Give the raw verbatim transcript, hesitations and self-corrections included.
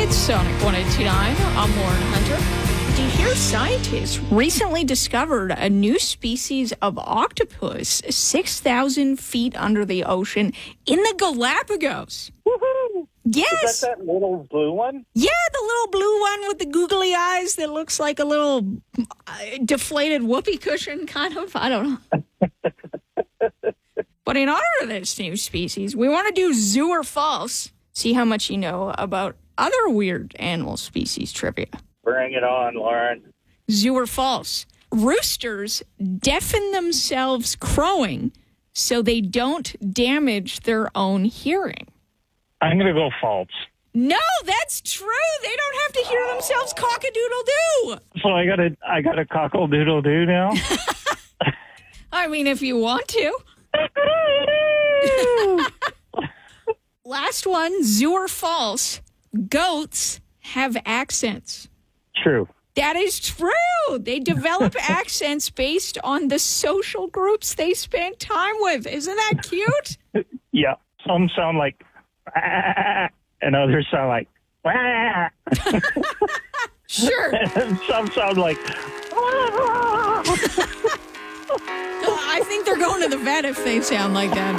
It's Sonic one eighty-nine. I'm Lauren Hunter. Do you hear scientists recently discovered a new species of octopus six thousand feet under the ocean in the Galapagos? Woohoo! Yes. Is that that little blue one? Yeah, the little blue one with the googly eyes that looks like a little uh, deflated whoopee cushion, kind of. I don't know. But in honor of this new species, we want to do Zoo or False. See how much you know about other weird animal species trivia. Bring it on, Lauren. Zoo or False. Roosters deafen themselves crowing so they don't damage their own hearing. I'm going to go false. No, that's true. They don't have to hear themselves cock-a-doodle-doo. So I got to I got to cockle-doodle-doo now? I mean, if you want to. Last one, Zoo or False. Goats have accents. True. That is true. They develop accents based on the social groups they spend time with. Isn't that cute? Yeah. Some sound like, and others sound like, Sure. and some sound like, I think they're going to the vet if they sound like that.